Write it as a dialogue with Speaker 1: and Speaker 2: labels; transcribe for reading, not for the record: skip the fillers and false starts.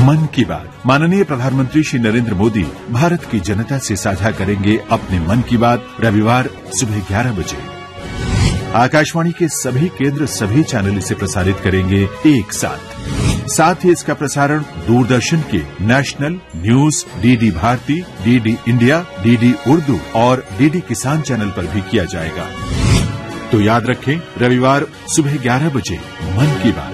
Speaker 1: मन की बात। माननीय प्रधानमंत्री श्री नरेंद्र मोदी भारत की जनता से साझा करेंगे अपने मन की बात रविवार सुबह 11 बजे। आकाशवाणी के सभी केंद्र सभी चैनल इसे प्रसारित करेंगे एक साथ ही इसका प्रसारण दूरदर्शन के national news, DD Bharti, DD India, DD Urdu और डीडी किसान चैनल पर भी किया जाएगा। तो याद रखें, रविवार सुबह 11 बजे मन की बात।